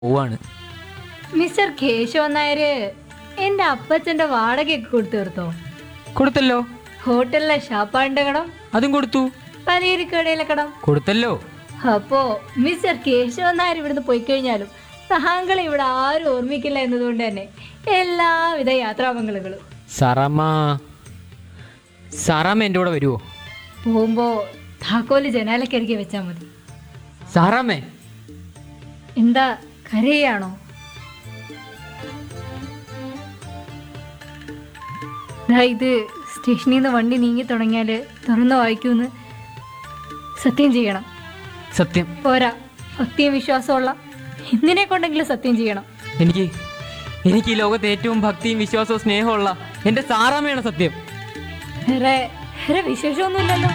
പോവാണ്. മിസ്റ്റർ കേശവൻ നായര് എന്റെ അപ്പച്ചന്റെ വാടകയൊക്കെ കൊടുത്തു തീർത്തോ? കൊടുത്തല്ലോ. ഹോട്ടലിലെ ഷാപ്പാടിന്റെ കടം, അതും കൊടുത്തു. പലചരക്കടയിലെ കടം കൊടുത്തല്ലോ. അപ്പോ മിസ്റ്റർ കേശവൻ നായർ ഇവിടുന്ന് പോയി കഴിഞ്ഞാലും താങ്കളെ ഇവിടെ ആരും ഓർമ്മിക്കില്ല എന്നതുകൊണ്ട് തന്നെ എല്ലാവിധ യാത്രാമംഗളുകളും. സാറാമ്മ എൻ്റെ കൂടെ വരുമോ? പോകുമ്പോ താക്കോല് ജനാലക്കരികെ വെച്ചാ മതി. സാറാമ്മേ, എന്താ കരയാണോ? ഇത് സ്റ്റേഷനിൽ നിന്ന് വണ്ടി നീങ്ങി തുടങ്ങിയാല് തുറന്നു വായിക്കൂന്ന് സത്യം ചെയ്യണം. സത്യം പോരാ, ഭക്തിയും വിശ്വാസമുള്ള എന്തിനെ കൊണ്ടെങ്കിലും സത്യം ചെയ്യണം. എനിക്ക് ഈ ലോകത്ത് ഏറ്റവും ഭക്തിയും വിശ്വാസവും സ്നേഹമുള്ള എൻ്റെ സാറാമ്മയാണ് സത്യം. വേറെ വിശേഷമൊന്നുമില്ലല്ലോ.